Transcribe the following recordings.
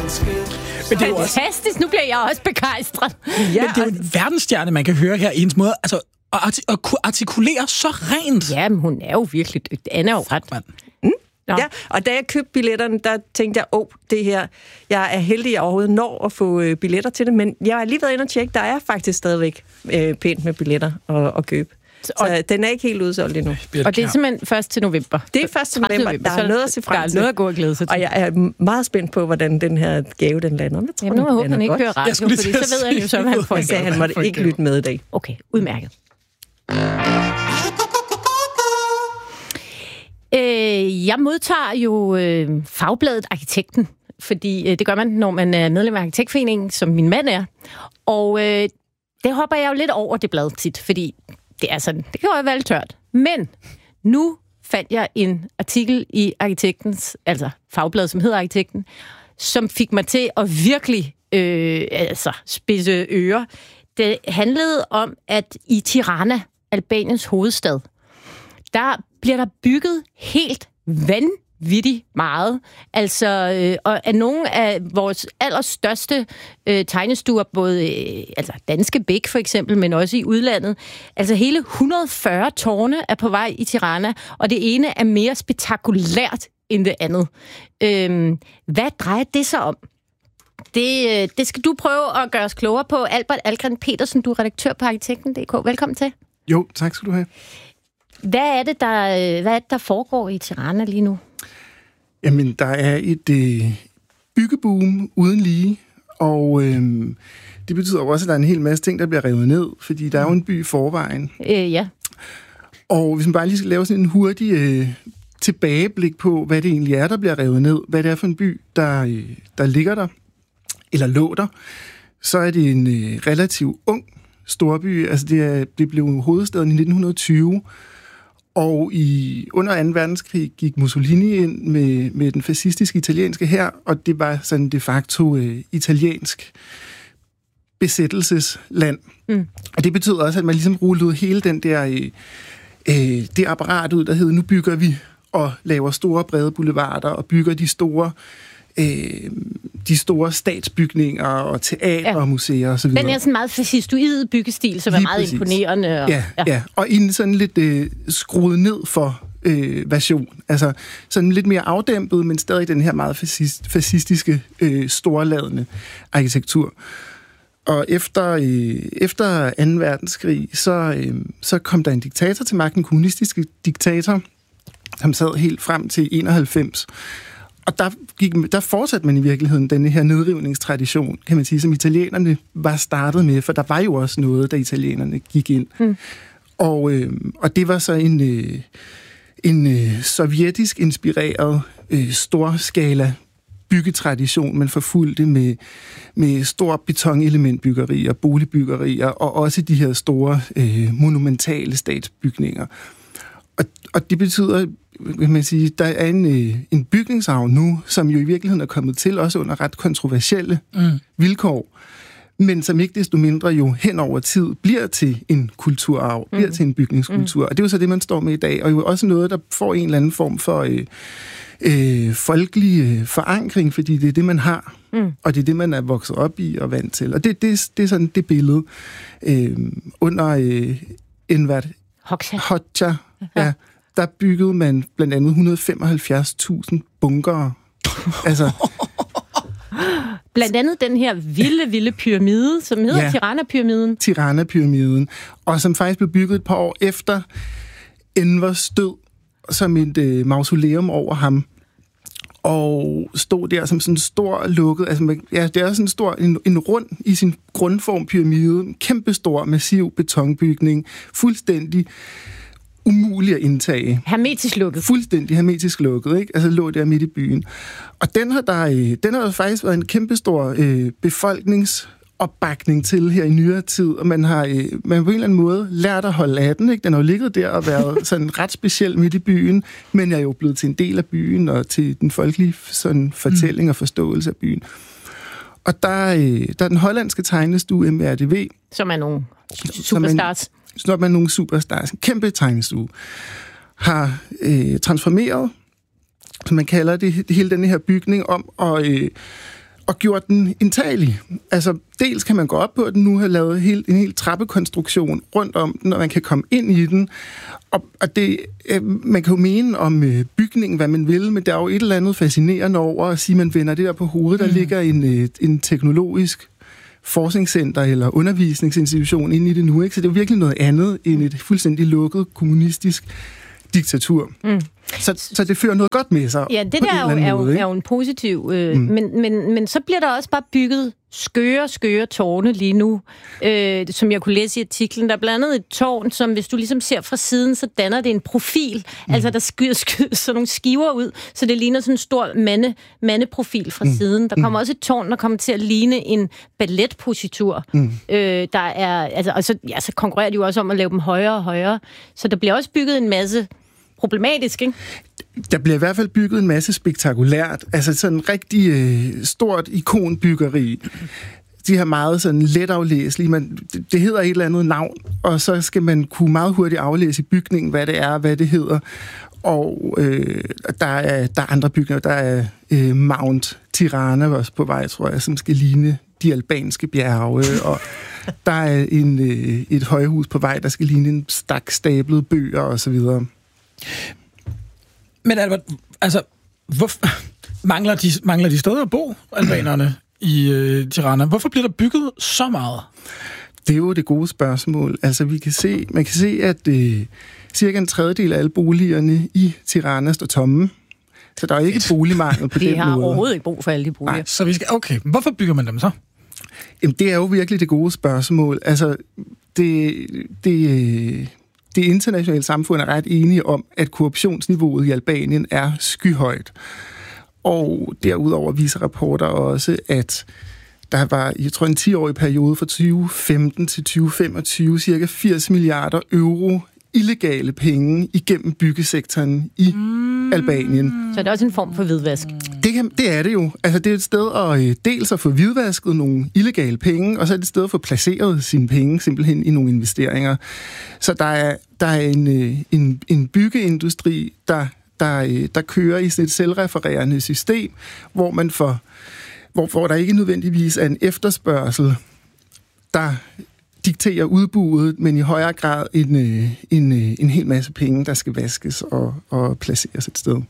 Men det er fantastisk, nu bliver jeg også begejstret. Ja, men det er jo en verdensstjerne, man kan høre her i hendes måde. Altså, at kunne artikulere så rent. Ja, men hun er jo virkelig dygtig. Anna er jo ret. Ja, og da jeg købte billetterne, der tænkte jeg, det her, jeg er heldig, at jeg overhovedet når at få billetter til det, men jeg har lige været inde og tjekke, der er faktisk stadigvæk pænt med billetter at købe. Så den er ikke helt udsolgt endnu. Og det er simpelthen 1. november. Det er 1. november. Der er noget at se frem til. Der er noget at gå og glæde sig til. Og jeg er meget spændt på, hvordan den her gave, den lander. Jamen, nu håber han ikke hører radio, fordi så ved han jo så, hvad han får. Jeg sagde, han måtte ikke lytte med i dag. Okay, udmærket. Jeg modtager jo fagbladet Arkitekten, fordi det gør man, når man er medlem af Arkitektforeningen, som min mand er. Og det hopper jeg jo lidt over det blad tit, fordi det er sådan, det kan jo være lidt tørt. Men nu fandt jeg en artikel i Arkitektens, altså fagbladet, som hedder Arkitekten, som fik mig til at virkelig spidse ører. Det handlede om, at i Tirana, Albaniens hovedstad, der bliver der bygget helt vanvittigt meget. Altså, og af nogle af vores allerstørste tegnestuer, både Danske Bæk for eksempel, men også i udlandet. Altså hele 140 tårne er på vej i Tirana, og det ene er mere spektakulært end det andet. Hvad drejer det sig om? Det skal du prøve at gøre os klogere på. Albert Algren Petersen, du er redaktør på Arkitekten.dk. Velkommen til. Jo, tak skal du have. Hvad er det, der foregår i Tirana lige nu? Jamen, der er et byggeboom uden lige, og det betyder også, at der er en hel masse ting, der bliver revet ned, fordi der er jo en by i forvejen. Ja. Og hvis man bare lige skal lave sådan en hurtig tilbageblik på, hvad det egentlig er, der bliver revet ned, hvad det er for en by, der ligger der, eller lå der, så er det en relativt ung storby. Altså det blev hovedstaden i 1920, og under 2. verdenskrig gik Mussolini ind med den fascistiske italienske hær, og det var sådan de facto italiensk besættelsesland. Og det betyder også, at man ligesom rullede hele den der det apparat ud, der hedder, nu bygger vi og laver store brede boulevarder og bygger de store statsbygninger og teater og museer og så videre. Den er sådan meget fascistoid byggestil, som er meget præcis. Imponerende. Og, ja. Og i en sådan lidt skruet ned for version. Altså sådan lidt mere afdæmpet, men stadig den her meget fascistiske, storladende arkitektur. Og efter 2. verdenskrig, så kom der en diktator til magten, en kommunistisk diktator, som sad helt frem til 91. Og der fortsatte man i virkeligheden denne her nedrivningstradition, kan man sige, som italienerne var startet med, for der var jo også noget, da italienerne gik ind. Og det var så en sovjetisk inspireret storskala byggetradition, man forfulgte med store betonelementbyggerier, boligbyggerier og også de her store monumentale statsbygninger. Og det betyder, vil man sige, der er en bygningsarv nu, som jo i virkeligheden er kommet til også under ret kontroversielle vilkår, men som ikke desto mindre jo hen over tid bliver til en kulturarv, bliver til en bygningskultur. Og det er jo så det, man står med i dag, og jo også noget, der får en eller anden form for folkelig forankring, fordi det er det, man har, og det er det, man er vokset op i og vant til. Og det er sådan det billede under Enver Hoxha, der byggede man blandt andet 175.000 bunkere. Altså blandt andet den her vilde pyramide, som hedder Tirana-pyramiden. Tirana-pyramiden, og som faktisk blev bygget et par år efter Envers død, som et mausoleum over ham. Og stod der som sådan en stor lukket, altså det er sådan en stor, en rund i sin grundform pyramide, en kæmpestor, massiv betonbygning, fuldstændig umulig at indtage. Hermetisk lukket. Fuldstændig hermetisk lukket, ikke? Altså lå der midt i byen. Og den har faktisk været en kæmpestor befolkningsopbakning til her i nyere tid, og man har på en eller anden måde lært at holde af den, ikke? Den har jo ligget der og været sådan ret speciel midt i byen, men er jo blevet til en del af byen og til den folkelige sådan fortælling og forståelse af byen. Og der er den hollandske tegnestue MRDV, som er nogle superstars. Som er nogle superstars. En kæmpe tegnestue har transformeret, som man kalder det hele den her bygning, om og gjort den indtagelig. Altså, dels kan man gå op på den nu, have lavet en hel trappekonstruktion rundt om den, og man kan komme ind i den. Og det, man kan jo mene om bygningen, hvad man vil, men der er jo et eller andet fascinerende over at sige, at man vender det der på hovedet. Der ligger en teknologisk forskningscenter eller undervisningsinstitution inde i det nu, ikke? Så det er jo virkelig noget andet end et fuldstændig lukket kommunistisk diktatur. Så det fører noget godt med sig. Ja, det der er jo en positiv... Men så bliver der også bare bygget skøre tårne lige nu, som jeg kunne læse i artiklen. Der er blandt andet et tårn, som hvis du ligesom ser fra siden, så danner det en profil. Altså, der skyder sådan nogle skiver ud, så det ligner sådan en stor mandeprofil fra siden. Der kommer også et tårn, der kommer til at ligne en balletpositur. Der er... Altså, og så konkurrerer de jo også om at lave dem højere og højere. Så der bliver også bygget en masse problematisk, ikke? Der bliver i hvert fald bygget en masse spektakulært. Altså sådan en rigtig stort ikonbyggeri. De har meget sådan let aflæselige. Det hedder et eller andet navn, og så skal man kunne meget hurtigt aflæse i bygningen, hvad det er, hvad det hedder. Og der er andre bygninger. Der er Mount Tirana også på vej, tror jeg, som skal ligne de albanske bjerge, og der er et højhus på vej, der skal ligne en stak stablede bøger, og så videre. Men Albert, altså, mangler de steder at bo, albanerne, i Tirana? Hvorfor bliver der bygget så meget? Det er jo det gode spørgsmål. Altså, man kan se, at cirka en tredjedel af alle boligerne i Tirana står tomme. Så der er ikke boligmangel på den måde. De har overhovedet ikke brug for alle de boliger. Nej, så okay, hvorfor bygger man dem så? Jamen, det er jo virkelig det gode spørgsmål. Altså, det internationale samfund er ret enige om, at korruptionsniveauet i Albanien er skyhøjt. Og derudover viser rapporter også, at der var, jeg tror, en 10-årig periode fra 2015 til 2025, cirka 80 milliarder euro illegale penge igennem byggesektoren i Albanien. Så det er også en form for hvidvask? Det er det jo. Altså, det er et sted dels at få hvidvasket nogle illegale penge, og så er det et sted at få placeret sine penge simpelthen i nogle investeringer. Så der er en byggeindustri, der kører i sådan et selvrefererende system, hvor der ikke nødvendigvis er en efterspørgsel, der dikterer udbuddet, men i højere grad en hel masse penge, der skal vaskes og placeres et sted.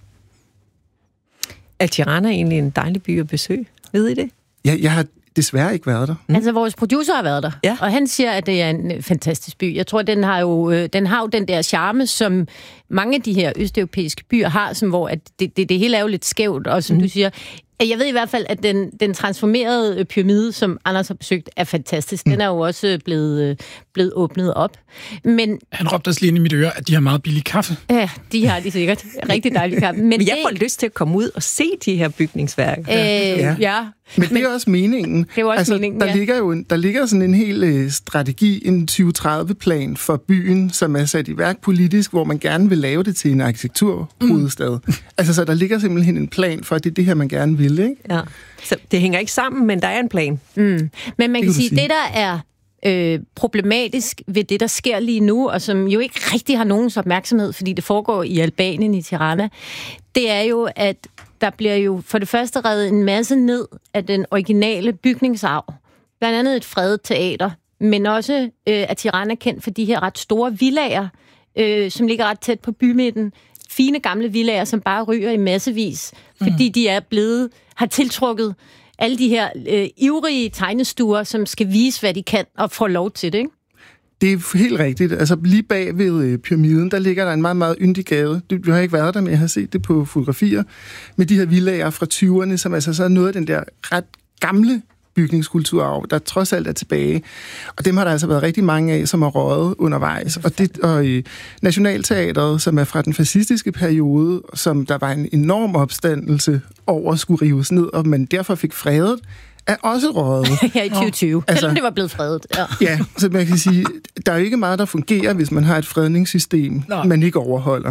Er Tirana egentlig en dejlig by at besøge? Ved I det? Ja, jeg har desværre ikke været der. Altså, vores producer har været der, og han siger, at det er en fantastisk by. Jeg tror, den har jo den der charme, som mange af de her østeuropæiske byer har, som hvor at det hele er jo lidt skævt, og som du siger, jeg ved i hvert fald, at den transformerede pyramide, som Anders har besøgt, er fantastisk. Den er jo også blevet åbnet op. Men han råbte også lige ind i mit øre, at de har meget billig kaffe. Ja, de har de sikkert. Rigtig dejlig kaffe. Men jeg får lyst til at komme ud og se de her bygningsværker. Ja. Men det er også meningen. Det er også meningen, der ligger sådan en hel strategi, en 2030-plan for byen, som er sat i værk politisk, hvor man gerne vil lave det til en arkitekturhovedstad. Altså, så der ligger simpelthen en plan for, at det er det her, man gerne vil, ikke? Ja. Så det hænger ikke sammen, men der er en plan. Men man kan sige, det der er problematisk ved det, der sker lige nu, og som jo ikke rigtig har nogens opmærksomhed, fordi det foregår i Albanien, i Tirana, det er jo, at der bliver jo for det første revet en masse ned af den originale bygningsarv. Blandt andet et fredet teater, men også at Tirana er kendt for de her ret store villager, som ligger ret tæt på bymidten. Fine gamle villager, som bare ryger i massevis, fordi de har tiltrukket alle de her ivrige tegnestuer, som skal vise, hvad de kan, og få lov til det, ikke? Det er helt rigtigt. Altså lige bag ved pyramiden, der ligger der en meget, meget yndig gade. Du har ikke været der, men jeg har set det på fotografier, med de her villager fra 20'erne, som altså så er noget af den der ret gamle bygningskulturarv, der trods alt er tilbage. Og dem har der altså været rigtig mange af, som har røget undervejs. Og Nationalteatret, som er fra den fascistiske periode, som der var en enorm opstandelse over skulle rives ned, og man derfor fik fredet, er også røget. Ja, i 2020. Altså, selvom det var blevet fredet. Ja, så man kan sige, der er jo ikke meget, der fungerer, hvis man har et fredningssystem, man ikke overholder.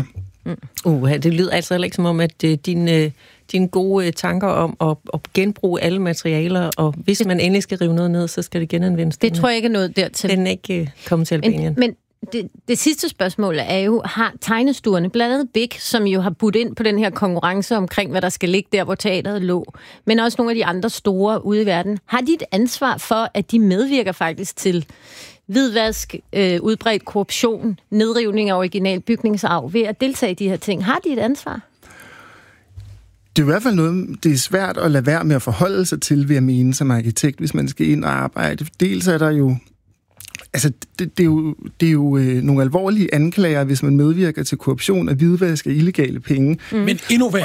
Det lyder altså heller ikke som om, at dine gode tanker om at genbruge alle materialer, og hvis man endelig skal rive noget ned, så skal det genanvendes. Det tror jeg ikke er noget dertil. Den er ikke kommet til Albanien. det sidste spørgsmål er jo, har tegnestuerne, blandt andet Big, som jo har budt ind på den her konkurrence omkring, hvad der skal ligge der, hvor teateret lå, men også nogle af de andre store ude i verden, har de et ansvar for, at de medvirker faktisk til hvidvask, udbredt korruption, nedrivning af original bygningsarv ved at deltage i de her ting? Har de et ansvar? Det er i hvert fald noget, det er svært at lade være med at forholde sig til, vil jeg mene, som arkitekt, hvis man skal ind og arbejde. Dels er der jo altså, det er jo nogle alvorlige anklager, hvis man medvirker til korruption og hvidvask af illegale penge. Men endnu værre,